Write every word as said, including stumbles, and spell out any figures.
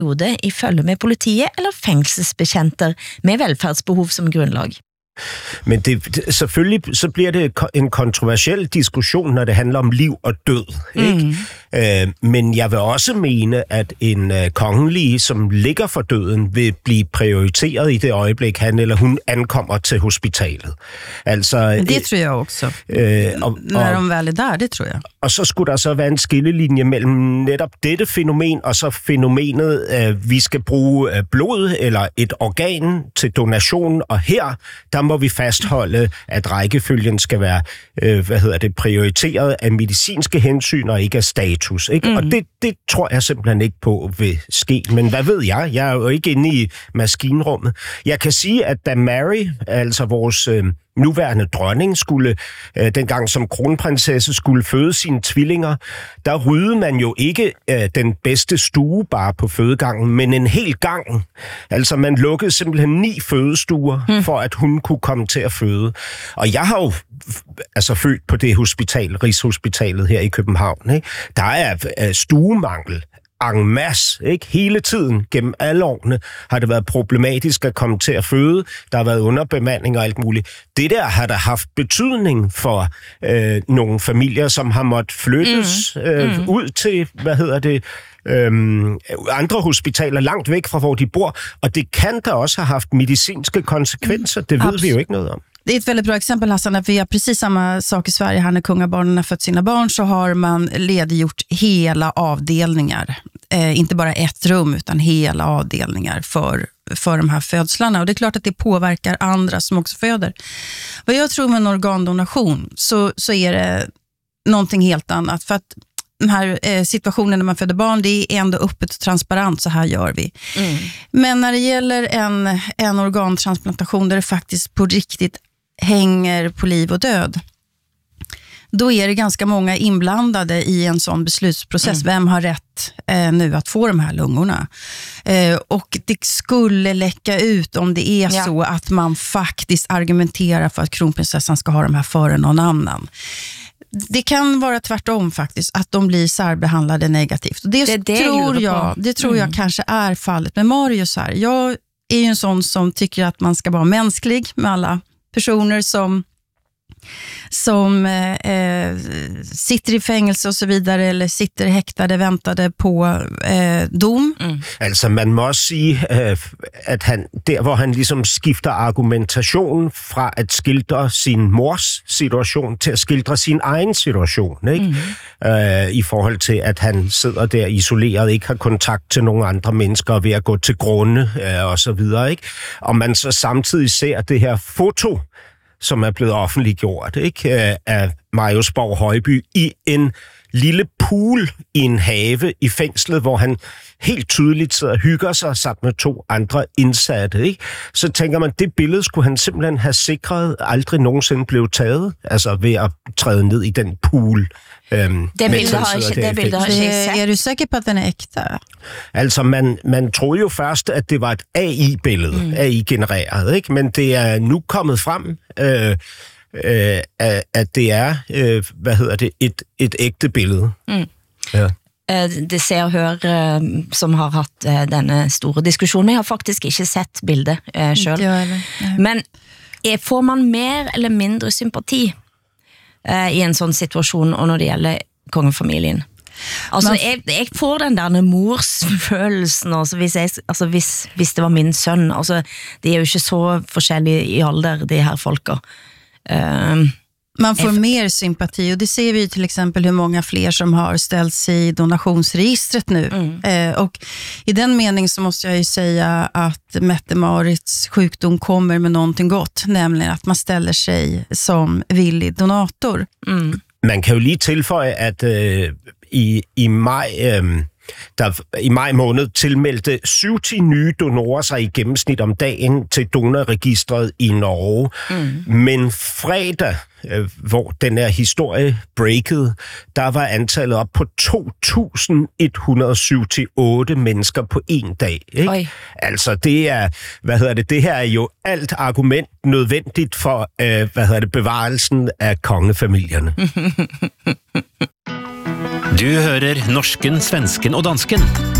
i følge med politiet eller fængselsbetjenter med velfærdsbehov som grundlag. Men det, selvfølgelig så bliver det en kontroversiel diskussion, når det handler om liv og død. Ikke? Mm. Øh, men jeg vil også mene, at en øh, kongelig, som ligger for døden, vil blive prioriteret i det øjeblik, han eller hun ankommer til hospitalet. Altså, det tror jeg også. Øh, og, når de vel er der, det tror jeg. Og så skulle der så være en skillelinje mellem netop dette fænomen, og så fænomenet, at vi skal bruge blod eller et organ til donation, og her, der må vi fastholde, at rækkefølgen skal være, øh, hvad hedder det, prioriteret af medicinske hensyn og ikke af status. Ikke? Mm. Og det, det tror jeg simpelthen ikke på vil ske. Men hvad ved jeg? Jeg er jo ikke inde i maskinrummet. Jeg kan sige, at da Mary, altså vores øh, nuværende dronning, skulle, øh, dengang som kronprinsesse, skulle føde sine tvillinger, der ryddede man jo ikke øh, den bedste stue bare på fødegangen, men en hel gang. Altså man lukkede simpelthen ni fødestuer, hmm. for at hun kunne komme til at føde. Og jeg har jo altså født på det hospital, Rigshospitalet her i København. Ikke? Der er øh, stuemangel en masse, ikke? Hele tiden, gennem alle årene, har det været problematisk at komme til at føde. Der har været underbemanding og alt muligt. Det der har der haft betydning for øh, nogle familier, som har måttet flyttes mm. Øh, mm. ud til, hvad hedder det, Øhm, andre hospitaler langt væk fra, hvor de bor. Og det kan da også have haft medicinske konsekvenser. Det ved Absolut. Vi jo ikke noget om. Det är ett väldigt bra exempel, Hassan, att vi har precis samma sak i Sverige. Här när kungabarnen har fött sina barn så har man lediggjort hela avdelningar. Eh, inte bara ett rum utan hela avdelningar för, för de här födslarna. Och det är klart att det påverkar andra som också föder. Vad jag tror med en organdonation så, så är det någonting helt annat. För att den här eh, situationen när man föder barn, det är ändå öppet och transparent, så här gör vi. Mm. Men när det gäller en, en organtransplantation där det faktiskt på riktigt hänger på liv och död, då är det ganska många inblandade i en sån beslutsprocess. Mm. Vem har rätt eh, nu att få de här lungorna? Eh, och det skulle läcka ut om det är ja. så att man faktiskt argumenterar för att kronprinsessan ska ha de här före någon annan. Det kan vara tvärtom faktiskt, att de blir särbehandlade negativt. Och det, det, det tror jag, det tror jag mm. kanske är fallet med Marius här. Jag är ju en sån som tycker att man ska vara mänsklig med alla personer som som eh, sitter i fængsel og så videre, eller sitter hægtede, ventede på eh, dom. Mm. Altså, man må også sige, at han, der hvor han ligesom skifter argumentation fra at skildre sin mors situation til at skildre sin egen situation, ikke? Mm. Øh, i forhold til, at han sidder der isoleret, ikke har kontakt til nogle andre mennesker, ved at gå til grunde øh, og så videre, ikke? Og man så samtidig ser det her foto, som er blevet offentliggjort, ikke, af Marius Borg Højby i en lille pool i en have i fængslet, hvor han helt tydeligt sidder og hygger sig sammen med to andre indsatte, ikke? Så tænker man, det billede skulle han simpelthen have sikret, aldrig nogensinde blev taget, altså ved at træde ned i den pool. Øhm, det billede har ikke, det billede har ikke set. Er du sikker på, at den er ægte? Altså, man, man troede jo først, at det var et A I-billede, mm. A I-genereret, ikke? Men det er nu kommet frem, øh, øh, at det er, øh, hvad hedder det, et, et ægte billede. Mm. Ja. Det ser og hør som har haft denne store diskussionen. Jeg har faktisk ikke sett bildet selv. Men får man mer eller mindre sympati i en sånn situasjon, og når det gjelder kongefamilien? Altså, jeg, jeg får den der morsfølelsen, altså, hvis, jeg, altså hvis, hvis det var min sønn. Altså, de er jo ikke så forskjellige i alder, de her folka. Uh, Man får mer sympati, och det ser vi till exempel hur många fler som har ställt sig i donationsregistret nu. Mm. Eh, och i den mening så måste jag ju säga att Mette-Marits sjukdom kommer med någonting gott, nämligen att man ställer sig som villig donator. Mm. Man kan jo lige tilføje, at øh, i, i maj... Øh, der i maj måned tilmeldte syvogtyve nye donorer sig i gennemsnit om dagen til donorregistret i Norge. Mm. Men fredag, øh, hvor den her historie breakede, der var antallet op på to tusind et hundrede og syvogtyve mennesker på en dag. Ikke? Altså, det er, hvad hedder det, det her er jo alt argument nødvendigt for, øh, hvad hedder det, bevarelsen af kongefamilierne. Du hører norsken, svensken og dansken